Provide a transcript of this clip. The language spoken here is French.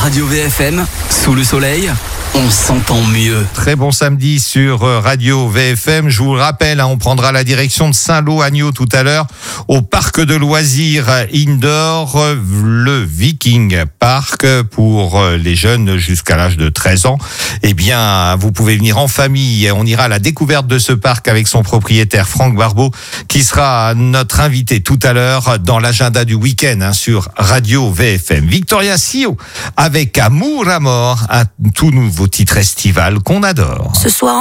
Radio VFM, sous le soleil, on s'entend mieux. Très bon samedi sur Radio VFM. Je vous le rappelle, on prendra la direction de Saint-Lô-Agneau tout à l'heure au parc de loisirs indoor, le Viking Park pour les jeunes jusqu'à l'âge de 13 ans. Eh bien, vous pouvez venir en famille. On ira à la découverte de ce parc avec son propriétaire Franck Barbeau qui sera notre invité tout à l'heure dans l'agenda du week-end sur Radio VFM. Victoria Sio avec Amour à mort, un tout nouveau titre estival qu'on adore. Ce soir